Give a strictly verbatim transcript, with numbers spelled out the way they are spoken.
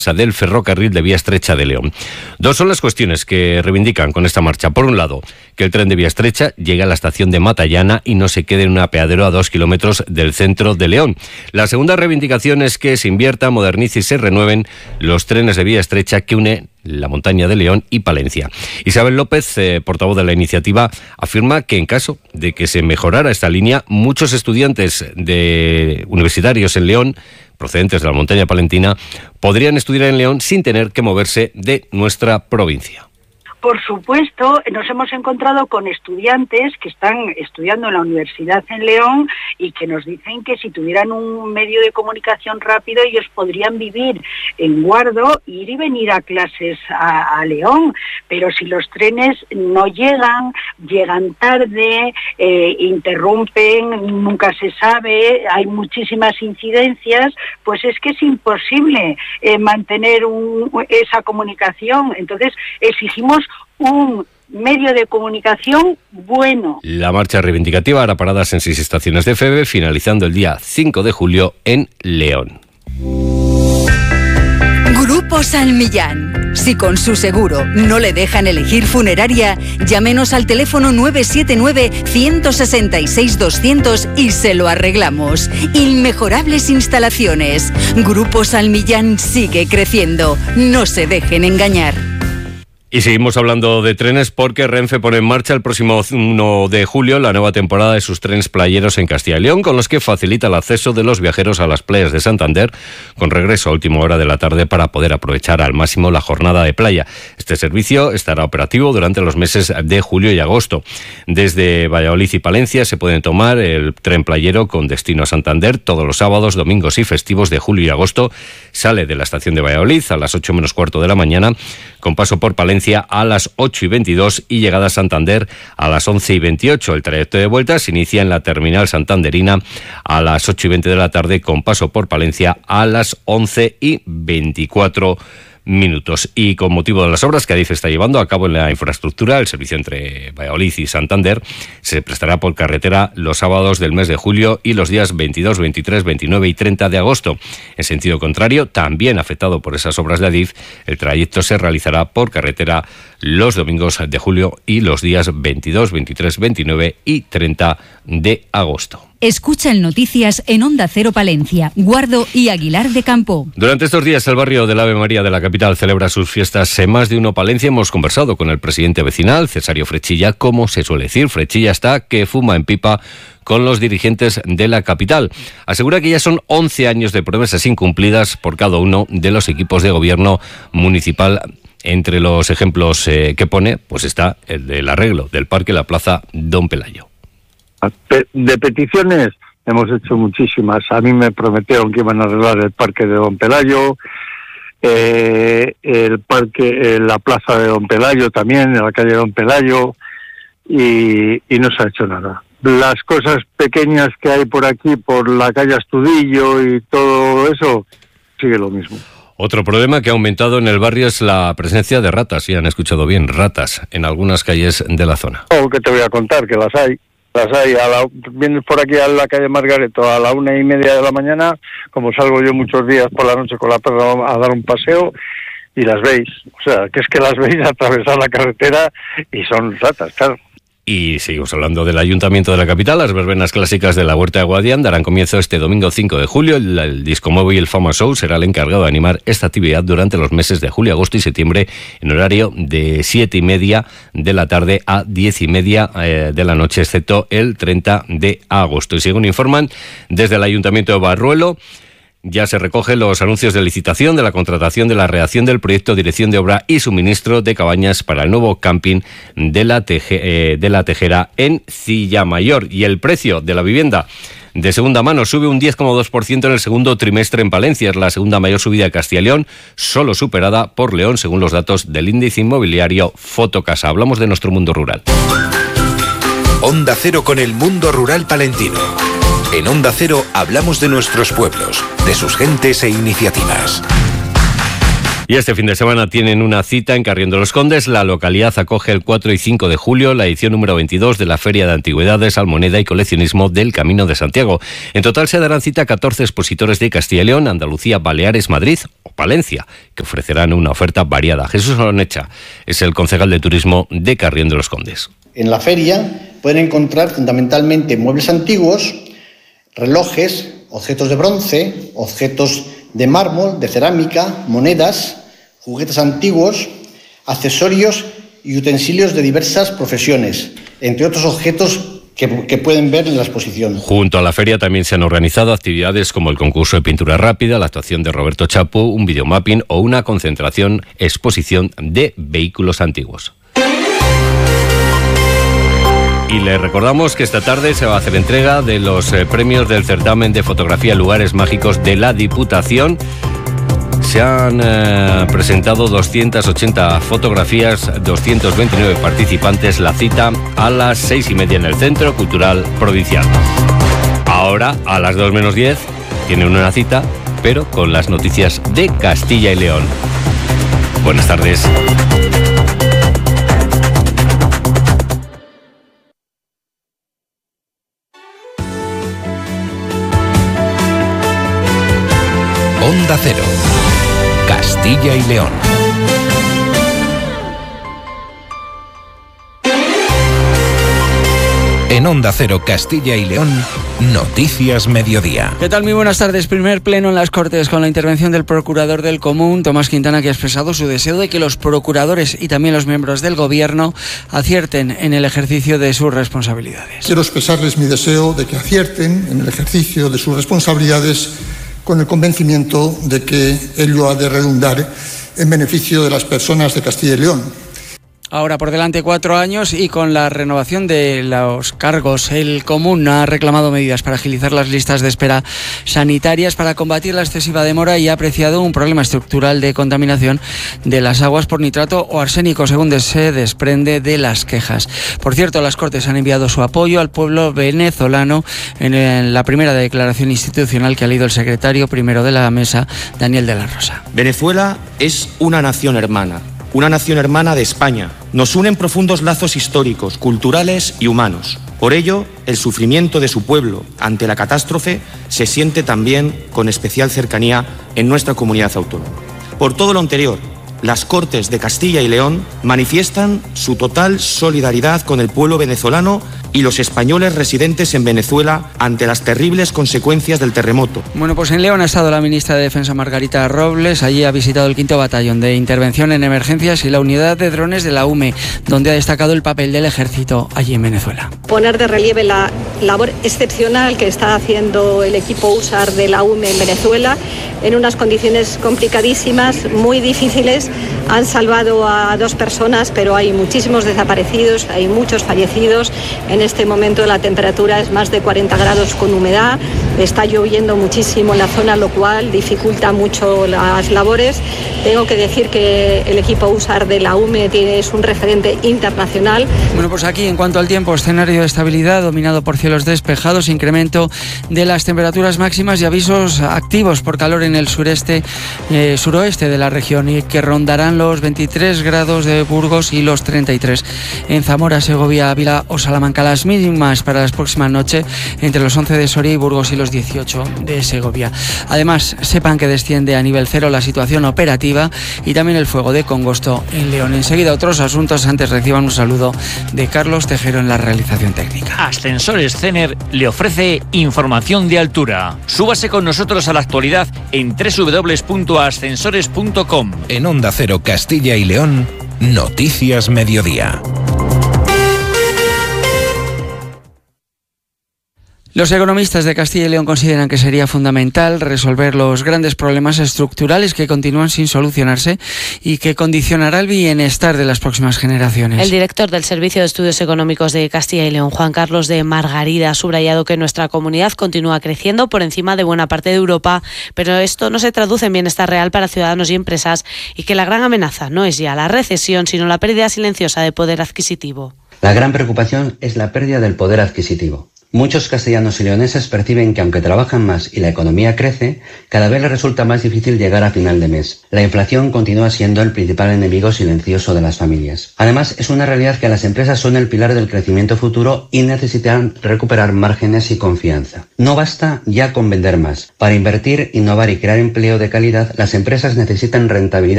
del ferrocarril de vía estrecha de León. Dos son las cuestiones que reivindican con esta marcha. Por un lado, que el tren de vía estrecha llegue a la estación de Matallana y no se quede en un apeadero a dos kilómetros del centro de León. La segunda reivindicación es que se invierta, modernice y se renueven los trenes de vía estrecha que unen la montaña de León y Palencia. Isabel López, eh, portavoz de la iniciativa, afirma que en caso de que se mejorara esta línea, muchos estudiantes de universitarios en León procedentes de la montaña palentina podrían estudiar en León sin tener que moverse de nuestra provincia. Por supuesto, nos hemos encontrado con estudiantes que están estudiando en la universidad en León y que nos dicen que si tuvieran un medio de comunicación rápido ellos podrían vivir en Guardo, ir y venir a clases a, a León, pero si los trenes no llegan, llegan tarde, eh, interrumpen, nunca se sabe, hay muchísimas incidencias, pues es que es imposible eh, mantener un, esa comunicación. Entonces exigimos un medio de comunicación bueno. La marcha reivindicativa hará paradas en seis estaciones de Feve, finalizando el día cinco de julio en León. Grupo Salmillán. Si con su seguro no le dejan elegir funeraria, llámenos al teléfono nueve siete nueve, uno seis seis, doscientos y se lo arreglamos. Inmejorables instalaciones. Grupo Salmillán sigue creciendo. No se dejen engañar. Y seguimos hablando de trenes porque Renfe pone en marcha el próximo uno de julio la nueva temporada de sus trenes playeros en Castilla y León, con los que facilita el acceso de los viajeros a las playas de Santander, con regreso a última hora de la tarde para poder aprovechar al máximo la jornada de playa. Este servicio estará operativo durante los meses de julio y agosto. Desde Valladolid y Palencia se pueden tomar el tren playero con destino a Santander todos los sábados, domingos y festivos de julio y agosto. Sale de la estación de Valladolid a las ocho menos cuarto de la mañana, con paso por Palencia a las ocho y veintidós y llegada a Santander a las once y veintiocho. El trayecto de vuelta se inicia en la terminal santanderina a las ocho y veinte de la tarde, con paso por Palencia a las once y veinticuatro minutos. Y con motivo de las obras que Adif está llevando a cabo en la infraestructura, el servicio entre Valladolid y Santander se prestará por carretera los sábados del mes de julio y los días veintidós, veintitrés, veintinueve y treinta de agosto. En sentido contrario, también afectado por esas obras de Adif, el trayecto se realizará por carretera los domingos de julio y los días veintidós, veintitrés, veintinueve y treinta de agosto. Escucha el Noticias en Onda Cero Palencia, Guardo y Aguilar de Campo. Durante estos días el barrio del Ave María de la capital celebra sus fiestas en Más de Uno Palencia. Hemos conversado con el presidente vecinal, Cesario Frechilla. Como se suele decir, Frechilla está que fuma en pipa con los dirigentes de la capital. Asegura que ya son once años de promesas incumplidas por cada uno de los equipos de gobierno municipal. Entre los ejemplos eh, que pone, pues está el del arreglo del parque La Plaza Don Pelayo. De peticiones hemos hecho muchísimas. A mí me prometieron que iban a arreglar el parque de Don Pelayo, eh, el parque, eh, la plaza de Don Pelayo también, en la calle Don Pelayo, y, y no se ha hecho nada. Las cosas pequeñas que hay por aquí, por la calle Astudillo y todo eso, sigue lo mismo. Otro problema que ha aumentado en el barrio es la presencia de ratas, y han escuchado bien, ratas, en algunas calles de la zona. Oh, que te voy a contar, que las hay. Las hay, a la, vienes por aquí a la calle Margareto a la una y media de la mañana, como salgo yo muchos días por la noche con la perra a dar un paseo, y las veis. O sea, que es que las veis atravesar la carretera y son ratas, claro. Y seguimos hablando del Ayuntamiento de la capital. Las verbenas clásicas de la Huerta de Guadián darán comienzo este domingo cinco de julio. El, el Disco Móvil Fama Show será el encargado de animar esta actividad durante los meses de julio, agosto y septiembre, en horario de siete y media de la tarde a diez y media eh, de la noche, excepto el treinta de agosto. Y según informan desde el Ayuntamiento de Barruelo, ya se recogen los anuncios de licitación de la contratación de la redacción del proyecto, dirección de obra y suministro de cabañas para el nuevo camping de la, teje, eh, de la Tejera en Cillamayor. Y el precio de la vivienda de segunda mano sube un diez coma dos por ciento en el segundo trimestre en Palencia. Es la segunda mayor subida de Castilla y León, solo superada por León, según los datos del índice inmobiliario Fotocasa. Hablamos de nuestro mundo rural. Onda Cero con el mundo rural palentino. En Onda Cero hablamos de nuestros pueblos, de sus gentes e iniciativas. Y este fin de semana tienen una cita en Carrión de los Condes. La localidad acoge el cuatro y cinco de julio la edición número veintidós de la Feria de Antigüedades, Almoneda y Coleccionismo del Camino de Santiago. En total se darán cita catorce expositores de Castilla y León, Andalucía, Baleares, Madrid o Palencia, que ofrecerán una oferta variada. Jesús Oronecha es el concejal de turismo de Carrión de los Condes. En la feria pueden encontrar fundamentalmente muebles antiguos, relojes, objetos de bronce, objetos de mármol, de cerámica, monedas, juguetes antiguos, accesorios y utensilios de diversas profesiones, entre otros objetos que, que pueden ver en la exposición. Junto a la feria también se han organizado actividades como el concurso de pintura rápida, la actuación de Roberto Chapo, un videomapping o una concentración exposición de vehículos antiguos. Y le recordamos que esta tarde se va a hacer entrega de los eh, premios del certamen de fotografía Lugares Mágicos de la Diputación. Se han eh, presentado doscientas ochenta fotografías, doscientos veintinueve participantes. La cita a las seis y media en el Centro Cultural Provincial. Ahora, a las dos menos diez, tienen una cita, pero con las noticias de Castilla y León. Buenas tardes. Onda Cero, Castilla y León. En Onda Cero, Castilla y León, Noticias Mediodía. ¿Qué tal? Muy buenas tardes. Primer pleno en las Cortes con la intervención del procurador del Común, Tomás Quintana, que ha expresado su deseo de que los procuradores y también los miembros del Gobierno acierten en el ejercicio de sus responsabilidades. Quiero expresarles mi deseo de que acierten en el ejercicio de sus responsabilidades con el convencimiento de que ello ha de redundar en beneficio de las personas de Castilla y León. Ahora por delante cuatro años y con la renovación de los cargos, el Común ha reclamado medidas para agilizar las listas de espera sanitarias, para combatir la excesiva demora y ha apreciado un problema estructural de contaminación de las aguas por nitrato o arsénico, según se desprende de las quejas. Por cierto, las Cortes han enviado su apoyo al pueblo venezolano en la primera declaración institucional que ha leído el secretario primero de la mesa, Daniel de la Rosa. Venezuela es una nación hermana. Una nación hermana de España. Nos unen profundos lazos históricos, culturales y humanos. Por ello, el sufrimiento de su pueblo ante la catástrofe se siente también con especial cercanía en nuestra comunidad autónoma. Por todo lo anterior, las Cortes de Castilla y León manifiestan su total solidaridad con el pueblo venezolano y los españoles residentes en Venezuela ante las terribles consecuencias del terremoto. Bueno, pues en León ha estado la ministra de Defensa, Margarita Robles. Allí ha visitado el quinto batallón de intervención en emergencias y la unidad de drones de la U M E, donde ha destacado el papel del ejército allí en Venezuela. Poner de relieve la labor excepcional que está haciendo el equipo U S A R de la U M E en Venezuela, en unas condiciones complicadísimas, muy difíciles. Han salvado a dos personas, pero hay muchísimos desaparecidos, hay muchos fallecidos. En este momento la temperatura es más de cuarenta grados con humedad, está lloviendo muchísimo en la zona, lo cual dificulta mucho las labores. Tengo que decir que el equipo U S A R de la U M E tiene, es un referente internacional. Bueno, pues aquí en cuanto al tiempo, escenario de estabilidad dominado por cielos despejados, incremento de las temperaturas máximas y avisos activos por calor en el sureste, eh, suroeste de la región, y que rondarán los veintitrés grados de Burgos y los treinta y tres en Zamora, Segovia, Ávila o Salamanca. Las mínimas para las próximas noches entre los once de Soria y Burgos y los dieciocho de Segovia. Además, sepan que desciende a nivel cero la situación operativa y también el fuego de congosto en León. Enseguida otros asuntos, antes reciban un saludo de Carlos Tejero en la realización técnica. Ascensores Cener le ofrece información de altura. Súbase con nosotros a la actualidad en doble u doble u doble u punto ascensores punto com. En Onda Cero, Castilla y León, Noticias Mediodía. Los economistas de Castilla y León consideran que sería fundamental resolver los grandes problemas estructurales que continúan sin solucionarse y que condicionará el bienestar de las próximas generaciones. El director del Servicio de Estudios Económicos de Castilla y León, Juan Carlos de Margarida, ha subrayado que nuestra comunidad continúa creciendo por encima de buena parte de Europa, pero esto no se traduce en bienestar real para ciudadanos y empresas y que la gran amenaza no es ya la recesión, sino la pérdida silenciosa de poder adquisitivo. La gran preocupación es la pérdida del poder adquisitivo. Muchos castellanos y leoneses perciben que aunque trabajan más y la economía crece, cada vez les resulta más difícil llegar a final de mes. La inflación continúa siendo el principal enemigo silencioso de las familias. Además, es una realidad que las empresas son el pilar del crecimiento futuro y necesitan recuperar márgenes y confianza. No basta ya con vender más. Para invertir, innovar y crear empleo de calidad, las empresas necesitan rentabilidad